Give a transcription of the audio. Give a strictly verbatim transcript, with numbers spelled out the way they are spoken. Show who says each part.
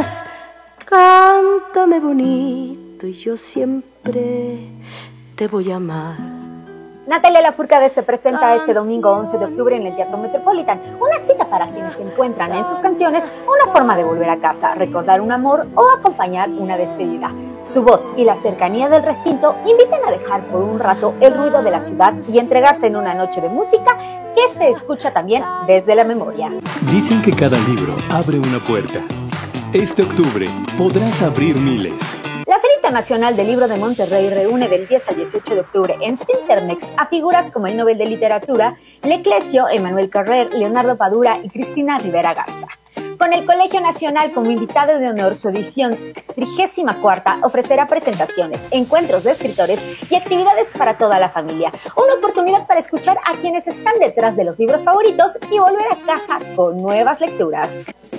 Speaker 1: quieras, cántame bonito y yo siempre te voy a amar.
Speaker 2: Natalia Lafourcade se presenta este domingo once de octubre en el Teatro Metropolitan. Una cita para quienes encuentran en sus canciones una forma de volver a casa, recordar un amor o acompañar una despedida. Su voz y la cercanía del recinto invitan a dejar por un rato el ruido de la ciudad y entregarse en una noche de música que se escucha también desde la memoria.
Speaker 3: Dicen que cada libro abre una puerta. Este octubre podrás abrir miles.
Speaker 2: La Feria Internacional del Libro de Monterrey reúne del diez al dieciocho de octubre en Cintermex a figuras como el Nobel de Literatura, Leclesio, Emanuel Carrer, Leonardo Padura y Cristina Rivera Garza. Con el Colegio Nacional como invitado de honor, su edición trigésima cuarta ofrecerá presentaciones, encuentros de escritores y actividades para toda la familia. Una oportunidad para escuchar a quienes están detrás de los libros favoritos y volver a casa con nuevas lecturas.